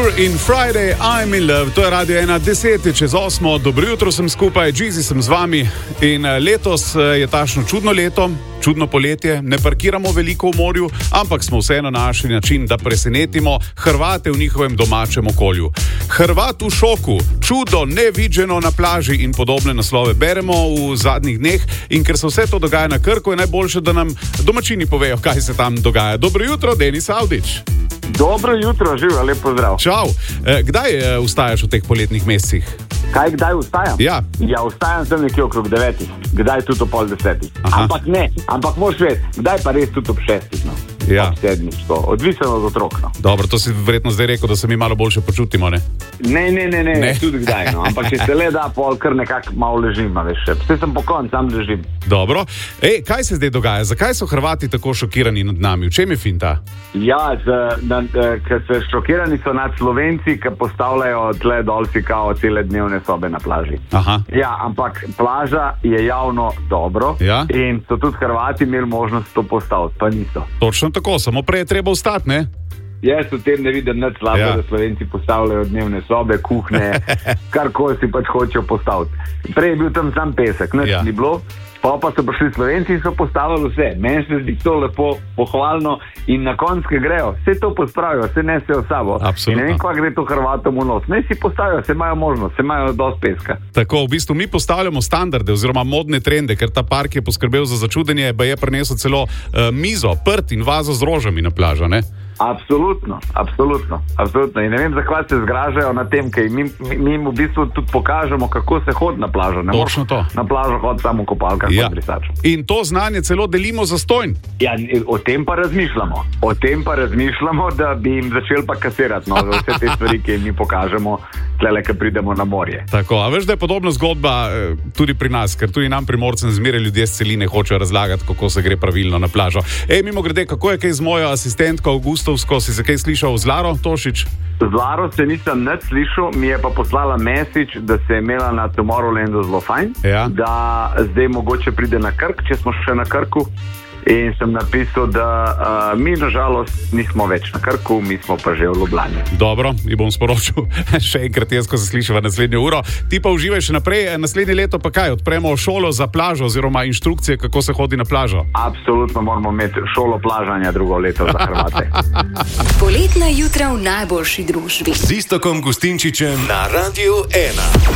Cure in Friday, I'm in love. To je Radio 1, 10:10. Dobro jutro, sem skupaj, Jeezy sem z vami. In letos je tašno čudno leto, čudno poletje. Ne parkiramo veliko v morju, ampak smo vseeno našli način, da presenetimo Hrvate v njihovem domačem okolju. Hrvat v šoku, čudo neviđeno na plaži in podobne naslove beremo v zadnjih dneh. In ker se vse to dogaja na Krku, je najboljše, da nam domačini povejo, kaj se tam dogaja. Dobro jutro, Denis Avdić. Dobro jutro, živijo, lep pozdrav. Čau. Kdaj vstajaš v teh poletnih mesecih? Kdaj vstajam? Ja, vstajam sem nekje okrog 9, kdaj tudi ob 9:30. Ampak moraš vedeti, kdaj pa res tudi ob 6, no. Ja. Ob 7, odvisno od otrok, no. Dobro, to si verjetno zdaj rekel, da se mi malo boljše počutimo, ne? Ne, tudi kdaj, no. Ampak če se le da, pol kar nekako malo ležim, veš, vse sem po koncu, sam ležim. Dobro. Kaj se zdaj dogaja? Zakaj so Hrvati tako šokirani nad nami? V čem je finta? Ja, ker so šokirani so nad Slovenci, ki postavljajo tle dol si kao cele dnevne sobe na plaži. Aha. Ja, ampak plaža je javno dobro, Ja. In so tudi Hrvati imeli možnost to postaviti, pa niso. Točno tako, samo prej je treba vstati, ne? Jaz v tem ne vidim nič slabo, Ja. da Slovenci postavljajo dnevne sobe, kuhne, karkoli si pač hočejo postaviti. Prej je bil tam sam pesek, nič Ja. ni bilo. Pa so prišli Slovenci in so postavili vse. Meni se zdi to lepo, pohvalno in na koncu, ki grejo, vse to pospravijo, vse nesejo s sabo. Absolutno. In ne vem, kva gre to Hrvatom v nos. Ne si postavijo, se imajo možnost, se imajo dosti peska. Tako, v bistvu mi postavljamo standarde oziroma modne trende, ker ta park je poskrbel za začudenje, pa je prinesel celo mizo, prt in vazo z rožami na plažo, ne? Absolutno. In ne vem, zakaj se zgražajo na tem, ker mi jim v bistvu tudi pokažemo, kako se hodi na plažo. Ne Točno to. Na plažo hodi samo v kopalkah, Ja. pa brisačo. In to znanje celo delimo zastonj. Ja, o tem pa razmišljamo, da bi jim začeli pa kasirati, no, za vse te stvari, ki jim mi pokažemo, tlele, ko pridemo na morje. Tako, a veš, da je podobna zgodba tudi pri nas, ker tudi nam Primorcem zmeraj ljudje s celine hočejo razlagati, kako se gre pravilno na plažo. Mimogrede, kako je kaj z mojo asistentko Avgustovsko, si se kaj slišal z Laro Tošič? Z Laro se nisem nič slišal, mi je pa poslala message, da se je imela na Tomorrowlandu zelo fajn, Ja. da zdaj mogoče pride na Krk, če smo še na Krku. In sem napisal, da mi nažalost nismo več na Krku, mi smo pa že v Ljubljani. Dobro, ji bom sporočil še enkrat, jaz, ko se slišiva naslednjo uro. Ti pa uživaj še naprej, naslednje leto pa kaj? Odpremo šolo za plažo oziroma inštrukcije, kako se hodi na plažo. Absolutno moramo imeti šolo plažanja drugo leto za Hrvate. Poletna jutra v najboljši družbi. Z Iztokom Gustinčičem na Radiu 1.